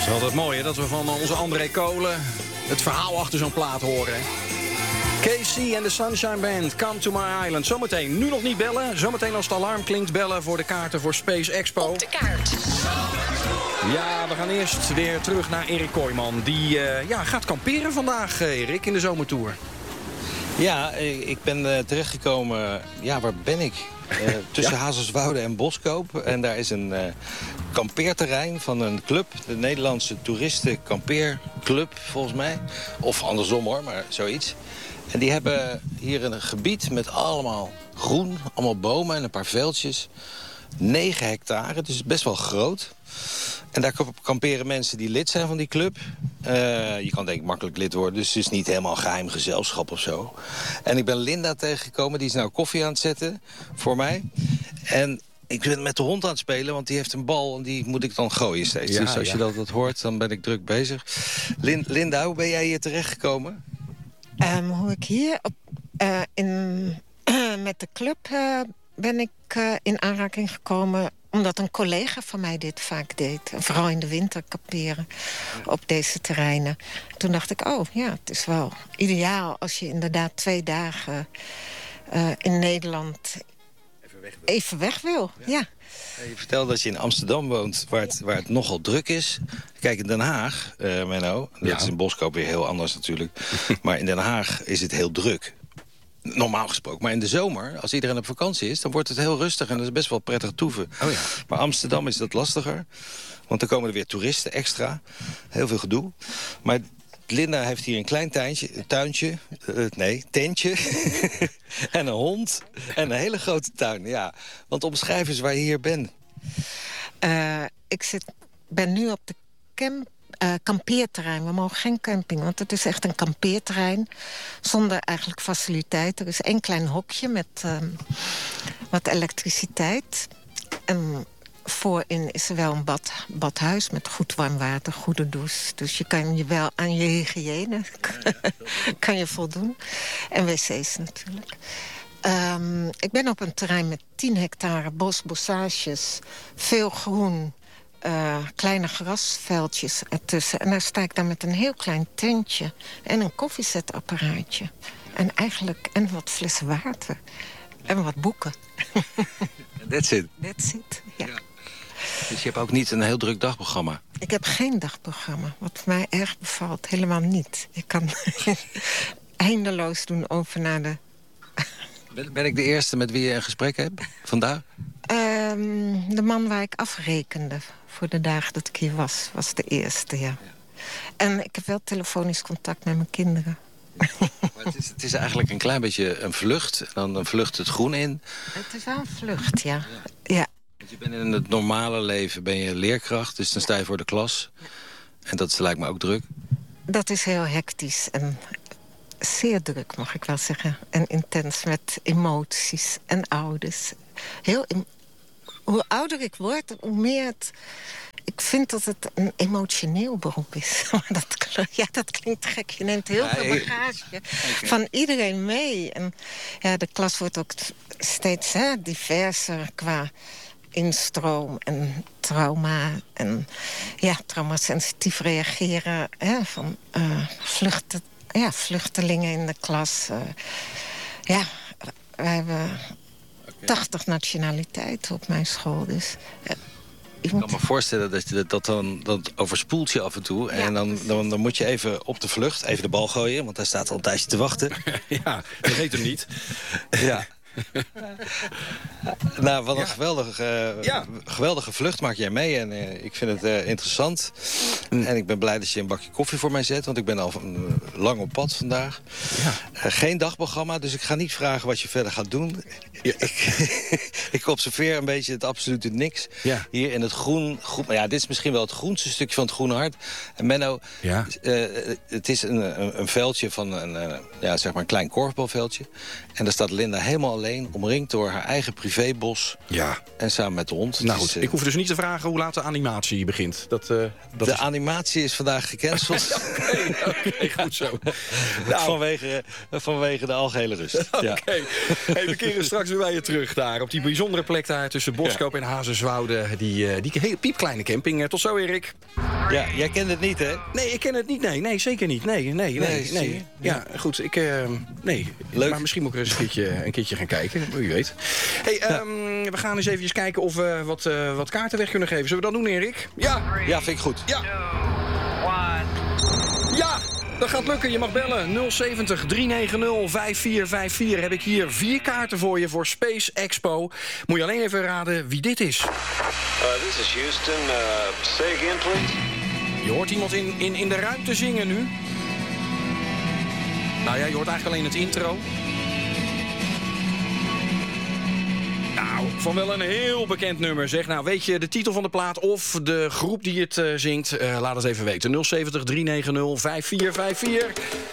is altijd mooi hè, dat we van onze André Kolen het verhaal achter zo'n plaat horen. Hè? KC en de Sunshine Band, Come to My Island. Zometeen, nu nog niet bellen. Zometeen als het alarm klinkt bellen voor de kaarten voor Space Expo. Op de kaart. Ja, we gaan eerst weer terug naar Erik Kooijman. Die gaat kamperen vandaag, Erik, in de zomertour. Ja, ik ben terechtgekomen... Ja, waar ben ik? Tussen Hazerswoude en Boskoop. En daar is een kampeerterrein van een club. De Nederlandse Toeristen Kampeerclub, volgens mij. Of andersom hoor, maar zoiets. En die hebben hier een gebied met allemaal groen. Allemaal bomen en een paar veldjes. 9 hectare, dus best wel groot. En daar kamperen mensen die lid zijn van die club. Je kan denk ik makkelijk lid worden, dus het is niet helemaal een geheim gezelschap of zo. En ik ben Linda tegengekomen, die is nou koffie aan het zetten voor mij. En ik ben met de hond aan het spelen, want die heeft een bal en die moet ik dan gooien steeds. Ja, dus als je dat hoort, dan ben ik druk bezig. Linda, hoe ben jij hier terechtgekomen? Hoe ik hier met de club ben ik in aanraking gekomen omdat een collega van mij dit vaak deed. Vooral in de winter kamperen op deze terreinen. Toen dacht ik, het is wel ideaal als je inderdaad 2 dagen in Nederland even weg wil. Ja. Je vertelde dat je in Amsterdam woont, waar het nogal druk is. Kijk, in Den Haag, Menno, dat is in Boskoop weer heel anders natuurlijk. Maar in Den Haag is het heel druk. Normaal gesproken. Maar in de zomer, als iedereen op vakantie is, dan wordt het heel rustig en dat is best wel prettig toeven. Oh ja. Maar Amsterdam is dat lastiger. Want dan komen er weer toeristen extra. Heel veel gedoe. Maar Linda heeft hier een klein tentje. En een hond. En een hele grote tuin. Ja. Want omschrijf eens waar je hier bent. Ik ben nu op de kampeerterrein. We mogen geen camping, want het is echt een kampeerterrein. Zonder eigenlijk faciliteiten. Er is 1 klein hokje met wat elektriciteit. En voorin is er wel een badhuis met goed warm water, goede douche. Dus je kan je wel aan je hygiëne kan je voldoen. En wc's natuurlijk. Ik ben op een terrein met 10 hectare bos, bossages, veel groen. Kleine grasveldjes ertussen. En daar sta ik dan met een heel klein tentje en een koffiezetapparaatje. En wat flessen water. En wat boeken. That's it. That's it, ja. Dus je hebt ook niet een heel druk dagprogramma? Ik heb geen dagprogramma, wat mij erg bevalt. Helemaal niet. Ik kan eindeloos doen over naar de... Ben ik de eerste met wie je een gesprek hebt vandaag? De man waar ik afrekende voor de dagen dat ik hier was de eerste, ja. En ik heb wel telefonisch contact met mijn kinderen. Maar het is eigenlijk een klein beetje een vlucht. En dan vlucht het groen in. Het is wel een vlucht, ja. Ja. Want je bent in het normale leven ben je leerkracht, dus dan sta je voor de klas. En dat lijkt me ook druk. Dat is heel hectisch en zeer druk, mag ik wel zeggen. En intens met emoties en ouders. Hoe ouder ik word, hoe meer het... Ik vind dat het een emotioneel beroep is. Dat klinkt gek. Je neemt heel veel bagage van iedereen mee. En ja, de klas wordt ook steeds diverser qua instroom en trauma. En traumasensitief reageren van vluchtelingen in de klas. Wij hebben 80 nationaliteiten op mijn school. Dus... Ik kan me voorstellen dat overspoelt je af en toe. En dan moet je even op de vlucht, even de bal gooien. Want hij staat al een tijdje te wachten. Ja, vergeet hem niet. Ja. Nou, wat een geweldige vlucht maak jij mee. En ik vind het interessant. En ik ben blij dat je een bakje koffie voor mij zet. Want ik ben al lang op pad vandaag. Ja. Geen dagprogramma, dus ik ga niet vragen wat je verder gaat doen. Ja. Ik observeer een beetje het absolute niks. Ja. Hier in het groen. Ja, dit is misschien wel het groenste stukje van het Groene Hart. En Menno, het is een veldje van zeg maar een klein korfbalveldje. En daar staat Linda helemaal alleen alleen, omringd door haar eigen privébos. Ja. En samen met de hond. Nou goed, ik hoef dus niet te vragen hoe laat de animatie begint. De animatie is vandaag gecanceld. Oké, goed zo. Nou. Vanwege de algehele rust. Oké. Hey, we keren straks weer bij je terug daar. Op die bijzondere plek daar tussen Boskoop en Hazerswoude. Die hele piepkleine camping. Tot zo, Erik. Ja, jij kent het niet, hè? Nee, ik ken het niet. Nee, zeker niet. Nee. Ja, goed. Nee. Leuk. Maar misschien moet ik er eens een keertje gaan kijken. Wie weet. Hey, we gaan eens even kijken of we wat kaarten weg kunnen geven. Zullen we dat doen, Erik? Ja. Ja, vind ik goed. Ja. Ja. Dat gaat lukken, je mag bellen. 070 390 5454. Heb ik hier 4 kaarten voor je voor Space Expo. Moet je alleen even raden wie dit is. This is Houston. Say again, please. Je hoort iemand in de ruimte zingen nu. Nou ja, je hoort eigenlijk alleen het intro. Nou, van wel een heel bekend nummer, zeg. Nou, weet je de titel van de plaat of de groep die het zingt? Laat het even weten. 070 390 5454.